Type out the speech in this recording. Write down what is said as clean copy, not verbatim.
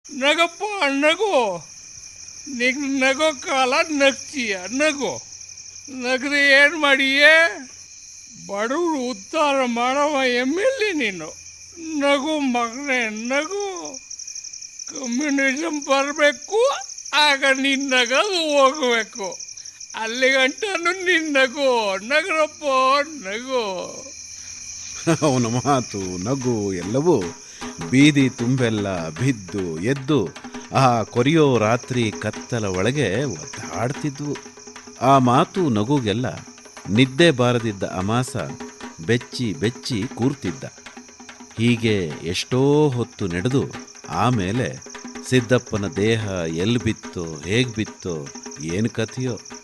ನಗಪ್ಪ ನಗು. ನಿಂಗೆ ನಗೋ ಕಾಲ ನಗ್ತೀಯ, ನಗು. ನಗರೆ ಏನು ಮಾಡಿಯೇ? ಬಡವರು ಉದ್ಧಾರ ಮಾಡವ ಎಲ್ಲಿ ನೀನು? ನಗು ಮಗನೇ, ನಗು. ಕಮ್ಯುನಿಸಮ್ ಬರಬೇಕು, ಆಗ ನೀನು ನಗದು ಹೋಗಬೇಕು. ಅಲ್ಲಿಗಂಟನು ನೀನು ನಗು. ನಗರಪ್ಪ ನಗು. ಅವನ ಮಾತು, ನಗು ಎಲ್ಲವೂ ಬೀದಿ ತುಂಬೆಲ್ಲ ಬಿದ್ದು ಎದ್ದು ಆ ಕೊರೆಯೋ ರಾತ್ರಿ ಕತ್ತಲ ಒಳಗೆ ಒದ್ದಾಡ್ತಿದ್ವು. ಆ ಮಾತು ನಗುಗೆಲ್ಲ ನಿದ್ದೆ ಬಾರದಿದ್ದ ಅಮಾಸ ಬೆಚ್ಚಿ ಬೆಚ್ಚಿ ಕೂರ್ತಿದ್ದ. ಹೀಗೆ ಎಷ್ಟೋ ಹೊತ್ತು ನಡೆದು ಆಮೇಲೆ ಸಿದ್ದಪ್ಪನ ದೇಹ ಎಲ್ಲಿ ಬಿತ್ತೋ ಹೇಗೆ ಬಿತ್ತೋ ಏನು ಕಥೆಯೋ.